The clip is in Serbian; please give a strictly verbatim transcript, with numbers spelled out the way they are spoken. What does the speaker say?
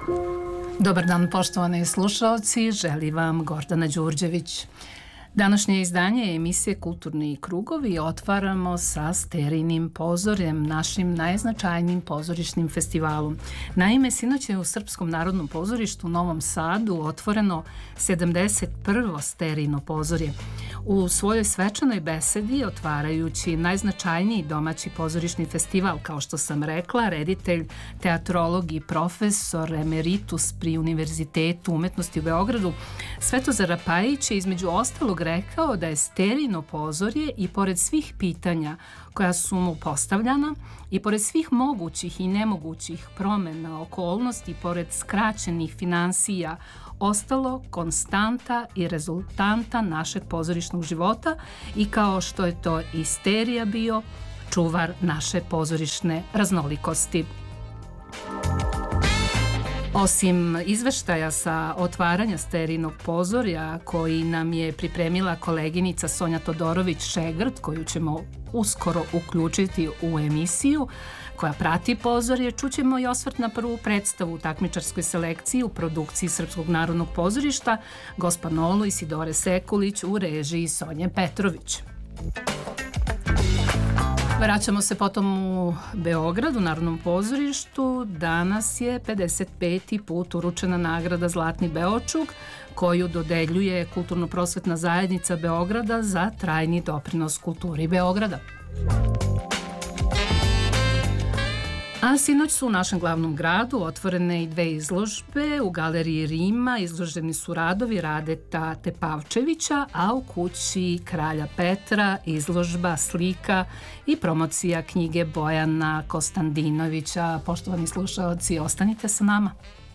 Dobar dan, poštovani slušaoci, želi vam Gordana Đurđević. Današnje izdanje emisije Kulturni krugovi otvaramo sa Sterijinim pozorjem, našim najznačajnijim pozorišnim festivalom. Naime, sinoć je u Srpskom narodnom pozorištu u Novom Sadu otvoreno sedamdeset prvo Sterijino pozorje. U svojoj svečanoj besedi, otvarajući najznačajniji domaći pozorišni festival, kao što sam rekla, reditelj, teatrolog i profesor emeritus pri Univerzitetu umetnosti u Beogradu, Svetozar Rapajić je između ostalog rekao da je Sterijino pozorje i pored svih pitanja koja su mu postavljana i pored svih mogućih i nemogućih promena okolnosti, pored skraćenih finansija, ostalo konstanta i rezultanta našeg pozorišnog života i kao što je to i Sterija bio, čuvar naše pozorišne raznolikosti. Osim izveštaja sa otvaranja Sterijinog pozorja koji nam je pripremila koleginica Sonja Todorović-Šegrt, koju ćemo uskoro uključiti u emisiju koja prati pozorje, čućemo i osvrt na prvu predstavu u takmičarskoj selekciji u produkciji Srpskog narodnog pozorišta Gospanolu Isidore Sekulić u režiji Sonje Petrović. Vraćamo se potom u Beograd, u Narodnom pozorištu. Danas je pedeset peti put uručena nagrada Zlatni Beočuk, koju dodeljuje Kulturno-prosvetna zajednica Beograda za trajni doprinos kulturi Beograda. A sinoć su u našem glavnom gradu otvorene i dve izložbe. U Galeriji Rima izloženi su radovi Radeta Tepavčevića, a u kući Kralja Petra izložba slika i promocija knjige Bojana Kostandinovića. Poštovani slušaoci, ostanite sa nama.